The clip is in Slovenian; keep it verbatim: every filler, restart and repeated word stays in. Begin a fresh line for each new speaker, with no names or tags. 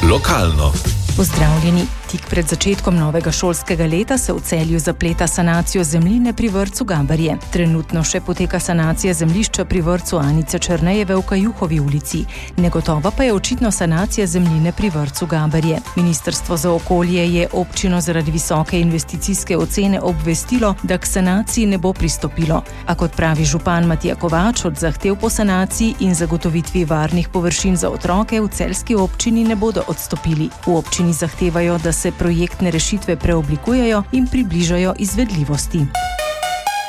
Lokalno.
Pozdravljeni. Tik pred začetkom novega šolskega leta se v Celju zapleta sanacijo zemljine pri vrtcu Gabarje. Trenutno še poteka sanacija zemljišča pri vrtcu Anice Černejeve v Kajuhovi ulici. Negotova pa je očitno sanacija zemljine pri vrtcu Gabarje. Ministrstvo za okolje je občino zaradi visoke investicijske ocene obvestilo, da k sanaciji ne bo pristopilo. A kot pravi župan Matija Kovač, od zahtev po sanaciji in zagotovitvi varnih površin za otroke v celjski občini ne bodo odstopili. V občini zahtevajo, da se projektne rešitve preoblikujejo in približajo izvedljivosti.